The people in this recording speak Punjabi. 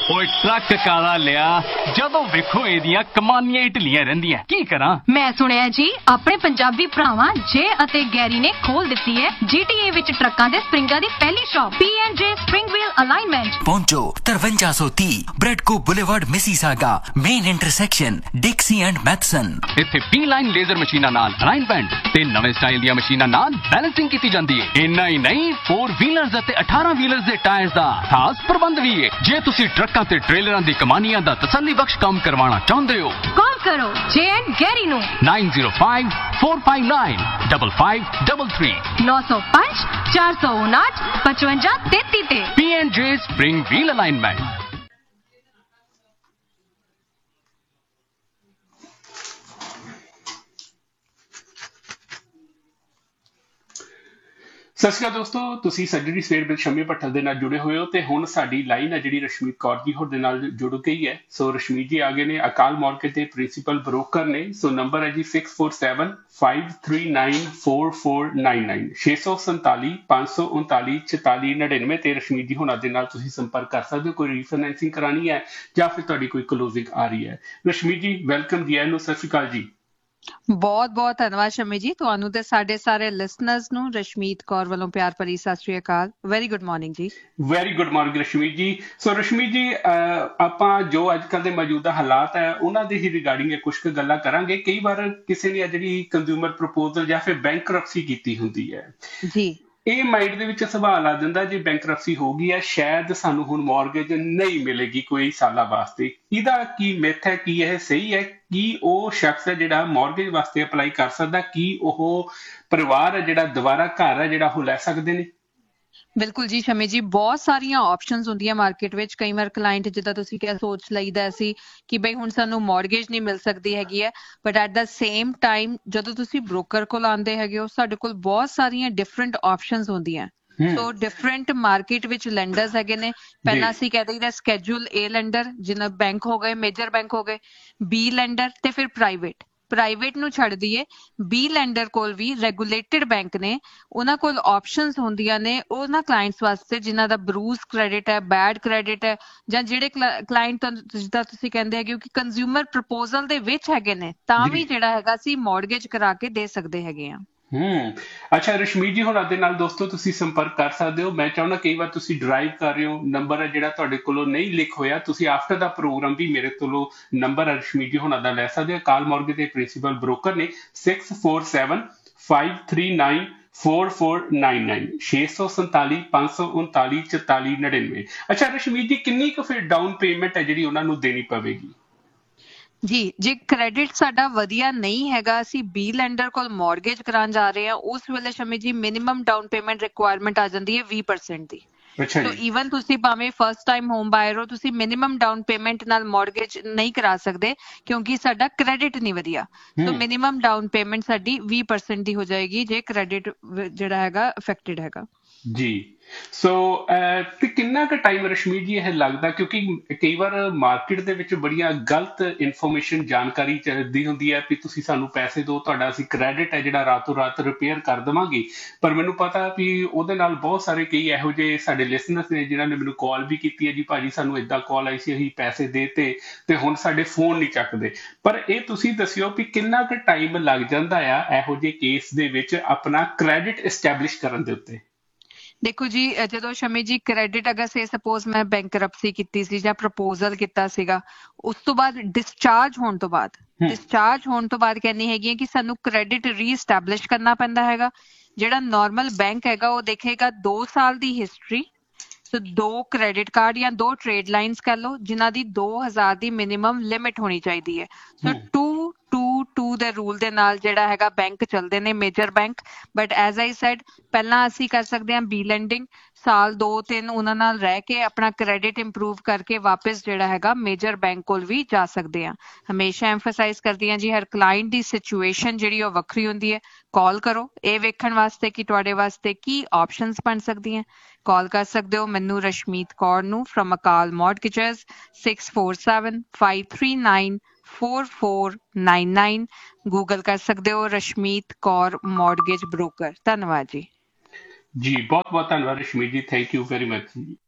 ਓਏ ਟਰੱਕ ਕਾਲਾ ਲਿਆ ਜਦੋਂ ਵੇਖੋ ਇਹਦੀਆਂ ਕਮਾਨੀਆਂ ਹੀ ਢਿੱਲੀਆਂ ਰਹਿੰਦੀਆਂ ਕੀ ਕਰਾਂ। ਮੈਂ ਸੁਣਿਆ ਜੀ ਆਪਣੇ ਪੰਜਾਬੀ ਭਰਾਵਾਂ ਜੇ ਅਤੇ ਗੈਰੀ ਨੇ ਖੋਲ ਦਿੱਤੀ ਹੈ GTA ਵਿੱਚ ਟਰੱਕਾਂ ਦੇ ਸਪਰਿੰਗਾਂ ਦੀ ਪਹਿਲੀ shop P&J Spring Wheel Alignment। ਪਹੁੰਚੋ 5330 ਬ੍ਰੈਡਕੋ boulevard Mississauga main intersection ਡਿਕਸੀ and Matheson. ਇੱਥੇ P-line ਲੇਜ਼ਰ ਮਸ਼ੀਨਾਂ ਨਾਲ ਅਲਾਈਨਮੈਂਟ ਤੇ ਨਵੇਂ ਸਟਾਈਲ ਦੀਆਂ ਮਸ਼ੀਨਾਂ ਨਾਲ ਬੈਲੈਂਸਿੰਗ ਕੀਤੀ ਜਾਂਦੀ ਹੈ। ਇੰਨਾ ਹੀ ਨਹੀਂ 4 ਵੀਲਰਸ ਅਤੇ 18 ਵੀਲਰਸ ਦੇ ਟਾਇਰਸ ਦਾ ਖਾਸ ਪ੍ਰਬੰਧ ਵੀ ਹੈ। ਜੇ ਤੁਸੀਂ ਟਰੱਕਾਂ ਤੇ ਟ੍ਰੇਲਰਾਂ ਦੀ ਕਮਾਨੀਆਂ ਦਾ ਤਸੱਲੀ ਬਖਸ਼ ਕੰਮ ਕਰਵਾਉਣਾ ਚਾਹੁੰਦੇ ਹੋ ਕਾਲ ਕਰੋ ਜੇ ਐਂਡ ਗੈਰੀ ਨੂੰ 905 459 5533 905 459 5533 ਤੇ P&J Spring Wheel Alignment। ਸਤਿ ਸ਼੍ਰੀ ਅਕਾਲ ਦੋਸਤੋ, ਤੁਸੀਂ ਸੱਜਣੀ ਸਵੇਰ ਵਿੱਚ ਸ਼ਮੀ ਭੱਠਲ ਦੇ ਨਾਲ ਜੁੜੇ ਹੋਏ ਹੋ ਤੇ ਹੁਣ ਸਾਡੀ ਲਾਈਨ ਹੈ ਜਿਹੜੀ ਰਸ਼ਮੀਤ ਕੌਰ ਜੀ ਹੋਰ ਦੇ ਨਾਲ ਜੁੜ ਗਈ ਹੈ। ਸੋ ਰਸ਼ਮੀਤ ਜੀ ਆ ਗਏ ਨੇ, ਅਕਾਲ ਮਾਰਕੀਟ ਦੇ ਪ੍ਰਿੰਸੀਪਲ ਬ੍ਰੋਕਰ ਨੇ। ਸੋ ਨੰਬਰ ਹੈ ਜੀ 6475394499 647 539 4499 ਤੇ ਰਸ਼ਮੀਤ ਜੀ ਹੁਣਾਂ ਦੇ ਨਾਲ ਤੁਸੀਂ ਸੰਪਰਕ ਕਰ ਸਕਦੇ ਹੋ। ਕੋਈ ਰੀਫਾਈਨੈਂਸਿੰਗ ਕਰਾਣੀ ਹੈ ਜਾਂ ਫਿਰ ਤੁਹਾਡੀ ਕੋਈ ਕਲੋਜ਼ਿੰਗ ਆ ਰਹੀ ਹੈ। ਰਸ਼ਮੀਤ ਜੀ ਵੈਲਕਮ ਜੀ, ਆਇਆਂ ਨੂੰ ਸਤਿ ਸ਼੍ਰੀ ਅਕਾਲ ਜੀ। ਬਹੁਤ ਬਹੁਤ ਧੰਨਵਾਦ ਸ਼ਮੀ ਜੀ, ਤੁਹਾਨੂੰ ਤੇ ਸਾਡੇ ਸਾਰੇ ਲਿਸਨਰਸ ਨੂੰ ਰਸ਼ਮੀਤ ਕੌਰ ਵੱਲੋਂ ਪਿਆਰ ਭਰੀ ਸਤਿ ਸ਼੍ਰੀ ਅਕਾਲ। ਵੈਰੀ ਗੁੱਡ ਮਾਰਨਿੰਗ ਜੀ। ਵੈਰੀ ਗੁੱਡ ਮਾਰਨਿੰਗ ਰਸ਼ਮੀਤ ਜੀ। ਸੋ ਰਸ਼ਮੀਤ ਜੀ ਆਪਾਂ ਜੋ ਅੱਜ ਕੱਲ੍ਹ ਦੇ ਮੌਜੂਦਾ ਹਾਲਾਤ ਹੈ ਉਹਨਾਂ ਦੇ ਹੀ ਰਿਗਾਰਡਿੰਗ ਕੁਝ ਕੁ ਗੱਲਾਂ ਕਰਾਂਗੇ। ਕਈ ਵਾਰ ਕਿਸੇ ਨੇ ਜਿਹੜੀ ਕੰਜ਼ਿਊਮਰ ਪ੍ਰਪੋਜ਼ਲ ਜਾਂ ਫਿਰ ਬੈਂਕਰਪਸੀ ਕੀਤੀ ਹੁੰਦੀ ਹੈ ਜੀ, ਇਹ ਮਾਈਂਡ ਦੇ ਵਿੱਚ ਸਵਾਲ ਆ ਜਾਂਦਾ ਜੇ ਬੈਂਕਰਪਸੀ ਹੋ ਗਈ ਹੈ ਸ਼ਾਇਦ ਸਾਨੂੰ ਹੁਣ ਮੌਰਗੇਜ ਨਹੀਂ ਮਿਲੇਗੀ ਕੋਈ ਸਾਲਾਂ ਵਾਸਤੇ। ਇਹਦਾ ਕੀ ਮਿਥ ਹੈ, ਕੀ ਇਹ ਸਹੀ ਹੈ? ਕੀ ਉਹ ਸ਼ਖਸ ਹੈ ਜਿਹੜਾ ਮੌਰਗੇਜ ਵਾਸਤੇ ਅਪਲਾਈ ਕਰ ਸਕਦਾ? ਕੀ ਉਹ ਪਰਿਵਾਰ ਹੈ ਜਿਹੜਾ ਦੁਬਾਰਾ ਘਰ ਹੈ ਜਿਹੜਾ ਉਹ ਲੈ ਸਕਦੇ ਨੇ? ਬਿਲਕੁਲ ਜੀ ਸ਼ਮੀ ਜੀ, ਬਹੁਤ ਸਾਰੀਆਂ ਆਪਸ਼ਨਸ ਹੁੰਦੀਆਂ ਮਾਰਕੀਟ ਵਿੱਚ। ਕਈ ਵਾਰ ਕਲਾਇੰਟ ਜਿੱਦਾਂ ਤੁਸੀਂ ਕਿਹਾ ਸੋਚ ਲਈਦਾ ਸੀ ਕਿ ਬਈ ਹੁਣ ਸਾਨੂੰ ਮੌਰਗੇਜ ਨਹੀਂ ਮਿਲ ਸਕਦੀ ਹੈਗੀ ਹੈ, but at the same time ਜਦੋਂ ਤੁਸੀਂ ਬ੍ਰੋਕਰ ਕੋਲ ਆਉਂਦੇ ਹੈਗੇ ਹੋ ਸਾਡੇ ਕੋਲ ਬਹੁਤ ਸਾਰੀਆਂ ਡਿਫਰੈਂਟ ਆਪਸ਼ਨਸ ਹੁੰਦੀਆਂ। ਸੋ ਡਿਫਰੈਂਟ ਮਾਰਕੀਟ ਵਿੱਚ ਲੈਂਡਰਸ ਹੈਗੇ ਨੇ। ਪਹਿਲਾਂ ਅਸੀਂ ਕਹਿ ਦਈਦਾ ਸਕੈਜੂਲ A ਲੈਂਡਰ ਜਿਨ੍ਹਾਂ ਬੈਂਕ ਹੋ ਗਏ, ਮੇਜਰ ਬੈਂਕ ਹੋ ਗਏ, B ਲੈਂਡਰ ਤੇ ਫਿਰ ਪ੍ਰਾਈਵੇਟ ਨੂੰ ਛੱਡ ਦਈਏ B ਲੈਂਡਰ ਕੋਲ ਵੀ ਰੈਗੂਲੇਟਡ ਬੈਂਕ ਨੇ, ਉਹਨਾਂ ਕੋਲ ਆਪਸ਼ਨਸ ਹੁੰਦੀਆਂ ਨੇ ਉਹਨਾਂ ਕਲਾਇੰਟਸ ਵਾਸਤੇ ਜਿਨ੍ਹਾਂ ਦਾ ਬਰੂਜ਼ ਕ੍ਰੈਡਿਟ ਹੈ, ਬੈਡ ਕ੍ਰੈਡਿਟ ਹੈ, ਜਾਂ ਜਿਹੜੇ ਕਲਾਇੰਟ ਜਿੱਦਾਂ ਤੁਸੀਂ ਕਹਿੰਦੇ ਹੈਗੇ ਹੋ ਕਿ ਕੰਜ਼ਿਊਮਰ ਪ੍ਰਪੋਜ਼ਲ ਦੇ ਵਿੱਚ ਹੈਗੇ ਨੇ ਤਾਂ ਵੀ ਜਿਹੜਾ ਹੈਗਾ ਅਸੀਂ ਮੌਰਗੇਜ ਕਰਾ ਕੇ ਦੇ ਸਕਦੇ ਹੈਗੇ ਆ। ਅੱਛਾ ਰਸ਼ਮੀਤ ਜੀ ਹੁਣਾਂ ਦੇ ਨਾਲ ਦੋਸਤੋ ਤੁਸੀਂ ਸੰਪਰਕ ਕਰ ਸਕਦੇ ਹੋ। ਮੈਂ ਚਾਹੁੰਦਾ ਕਈ ਵਾਰ ਤੁਸੀਂ ਡਰਾਈਵ ਕਰ ਰਹੇ ਹੋ, ਨੰਬਰ ਹੈ ਜਿਹੜਾ ਤੁਹਾਡੇ ਕੋਲੋਂ ਨਹੀਂ ਲਿਖ ਹੋਇਆ, ਤੁਸੀਂ ਆਫਟਰ ਦਾ ਪ੍ਰੋਗਰਾਮ ਵੀ ਮੇਰੇ ਕੋਲੋਂ ਨੰਬਰ ਹੈ ਰਸ਼ਮੀਤ ਜੀ ਹੁਣਾਂ ਦਾ ਲੈ ਸਕਦੇ ਹੋ। ਅਕਾਲ ਮਾਰਕੀਟ ਦੇ ਪ੍ਰਿੰਸੀਪਲ ਬ੍ਰੋਕਰ ਨੇ 647539 4499 647 539 4499। ਅੱਛਾ ਰਸ਼ਮੀਤ ਜੀ ਕਿੰਨੀ ਕੁ ਫਿਰ ਡਾਊਨ ਪੇਮੈਂਟ ਹੈ ਜਿਹੜੀ ਉਹਨਾਂ ਨੂੰ ਦੇਣੀ ਪਵੇਗੀ? ਜੀ, ਜੇ ਕ੍ਰੈਡਿਟ ਸਾਡਾ ਵਧੀਆ ਨਹੀਂ ਹੈਗਾ ਅਸੀਂ B ਲੈਂਡਰ ਕੋਲ ਮੌਰਗੇਜ ਕਰਾਉਣ ਜਾ ਰਹੇ ਹਾਂ ਉਸ ਵੇਲੇ ਸ਼ਮੀ ਜੀ ਮਿਨੀਮਮ ਡਾਊਨ ਪੇਮੈਂਟ ਰਿਕੁਆਇਰਮੈਂਟ ਆ ਜਾਂਦੀ ਹੈ 20% ਦੀ। ਸੋ ਈਵਨ ਤੁਸੀਂ ਭਾਵੇਂ ਫਸਟ ਟਾਈਮ ਹੋਮ ਬਾਇਰ ਹੋ ਤੁਸੀਂ ਮਿਨੀਮਮ ਡਾਊਨ ਪੇਮੈਂਟ ਨਾਲ ਮੌਰਗੇਜ ਨਹੀਂ ਕਰਾ ਸਕਦੇ ਕਿਉਂਕਿ ਸਾਡਾ ਕ੍ਰੈਡਿਟ ਨਹੀਂ ਵਧੀਆ। ਸੋ ਮਿਨੀਮਮ ਡਾਊਨ ਪੇਮੈਂਟ ਸਾਡੀ 20% ਦੀ ਹੋ ਜਾਏਗੀ ਜੇ ਕ੍ਰੈਡਿਟ ਜਿਹੜਾ ਹੈਗਾ ਅਫੈਕਟਡ ਹੈਗਾ ਜੀ। ਸੋ ਤੇ ਕਿੰਨਾ ਕੁ ਟਾਈਮ ਰਸ਼ਮੀਤ ਜੀ ਇਹ ਲੱਗਦਾ, ਕਿਉਂਕਿ ਕਈ ਵਾਰ ਮਾਰਕੀਟ ਦੇ ਵਿੱਚ ਬੜੀਆਂ ਗਲਤ ਇਨਫੋਰਮੇਸ਼ਨ ਜਾਣਕਾਰੀ ਚੱਲਦੀ ਹੁੰਦੀ ਹੈ ਵੀ ਤੁਸੀਂ ਸਾਨੂੰ ਪੈਸੇ ਦਿਓ ਤੁਹਾਡਾ ਅਸੀਂ ਕ੍ਰੈਡਿਟ ਹੈ ਜਿਹੜਾ ਰਾਤੋਂ ਰਾਤ ਰਿਪੇਅਰ ਕਰ ਦੇਵਾਂਗੇ, ਪਰ ਮੈਨੂੰ ਪਤਾ ਵੀ ਉਹਦੇ ਨਾਲ ਬਹੁਤ ਸਾਰੇ ਕਈ ਇਹੋ ਜਿਹੇ ਸਾਡੇ ਲਿਸਨਰਸ ਨੇ ਜਿਨ੍ਹਾਂ ਨੇ ਮੈਨੂੰ ਕਾਲ ਵੀ ਕੀਤੀ ਹੈ ਜੀ ਭਾਜੀ ਸਾਨੂੰ ਏਦਾਂ ਕਾਲ ਆਈ ਸੀ ਅਸੀਂ ਪੈਸੇ ਦੇਤੇ ਤੇ ਹੁਣ ਸਾਡੇ ਫੋਨ ਨਹੀਂ ਚੱਕਦੇ। ਪਰ ਇਹ ਤੁਸੀਂ ਦੱਸਿਓ ਵੀ ਕਿੰਨਾ ਕੁ ਟਾਈਮ ਲੱਗ ਜਾਂਦਾ ਆ ਇਹੋ ਜਿਹੇ ਕੇਸ ਦੇ ਵਿੱਚ ਆਪਣਾ ਕ੍ਰੈਡਿਟ ਐਸਟੈਬਲਿਸ਼ ਕਰਨ ਦੇ ਉੱਤੇ? ਦੇਖੋ ਜੀ, ਜਦੋਂ ਸ਼ਮੀ ਜੀ ਕ੍ਰੈਡਿਟ ਅਗਰ ਸੇ ਸਪੋਜ਼ ਮੈਂ ਬੈਂਕਰਪਸੀ ਕੀਤੀ ਸੀ ਜਾਂ ਪ੍ਰਪੋਜ਼ਲ ਕੀਤਾ ਸੀਗਾ ਉਸ ਤੋਂ ਬਾਅਦ ਡਿਸਚਾਰਜ ਹੋਣ ਤੋਂ ਬਾਅਦ ਕਹਿੰਦੀ ਹੈਗੀ ਹੈ ਕਿ ਸਾਨੂੰ ਕ੍ਰੈਡਿਟ ਰੀਐਸਟੈਬਲਿਸ਼ ਕਰਨਾ ਪੈਂਦਾ ਹੈਗਾ। ਜਿਹੜਾ ਨਾਰਮਲ ਬੈਂਕ ਹੈਗਾ ਉਹ ਦੇਖੇਗਾ 2 ਸਾਲ ਦੀ ਹਿਸਟਰੀ, ਸੋ 2 ਕ੍ਰੈਡਿਟ ਕਾਰਡ ਜਾਂ 2 ਟ੍ਰੇਡ ਲਾਈਨਸ ਕਹਿ ਲਓ ਜਿਨ੍ਹਾਂ ਦੀ 2000 ਦੀ ਮਿਨੀਮਮ ਲਿਮਿਟ ਹੋਣੀ ਚਾਹੀਦੀ ਹੈ। ਸੋ 2 ਦੇ ਰੂਲ ਦੇ ਨਾਲ ਜਿਹੜਾ ਹੈਗਾ ਬੈਂਕ ਚੱਲਦੇ ਨੇ major bank. But as I said ਪਹਿਲਾਂ ਅਸੀਂ ਕਰ ਸਕਦੇ ਹਾਂ B ਲੈਂਡਿੰਗ, ਸਾਲ 2-3 ਉਹਨਾਂ ਨਾਲ ਰਹਿ ਕੇ ਆਪਣਾ ਕ੍ਰੈਡਿਟ ਇੰਪਰੂਵ ਕਰਕੇ ਵਾਪਸ ਜਿਹੜਾ ਹੈਗਾ ਮੇਜਰ ਬੈਂਕ ਕੋਲ ਵੀ ਜਾ ਸਕਦੇ ਹਾਂ। ਹਮੇਸ਼ਾ ਐਮਫਸਾਈਜ਼ ਕਰਦੀ ਹਾਂ ਜੀ ਹਰ ਕਲਾਇੰਟ ਦੀ ਸਿਚੁਏਸ਼ਨ ਜਿਹੜੀ ਉਹ ਵੱਖਰੀ ਹੁੰਦੀ ਹੈ। ਕਾਲ ਕਰੋ ਇਹ ਵੇਖਣ ਵਾਸਤੇ ਕਿ ਤੁਹਾਡੇ ਵਾਸਤੇ ਕੀ ਆਪਸ਼ਨਸ ਬਣ ਸਕਦੀਆਂ। ਕਾਲ ਕਰ ਸਕਦੇ ਹੋ ਮੈਨੂੰ ਰਸ਼ਮੀਤ ਕੌਰ ਨੂੰ ਫਰਮ ਅਕਾਲ ਮੌਰਗੇਜਸ 647539 4499। ਗੂਗਲ ਕਰ ਸਕਦੇ ਹੋ ਰਸ਼ਮੀਤ ਕੌਰ ਮੌਰਗੇਜ ਬ੍ਰੋਕਰ। ਧੰਨਵਾਦ ਜੀ। ਜੀ ਬਹੁਤ ਬਹੁਤ ਧੰਨਵਾਦ ਰਸ਼ਮੀਤ ਜੀ, ਥੈਂਕ ਯੂ ਵੈਰੀ ਮਚ ਜੀ।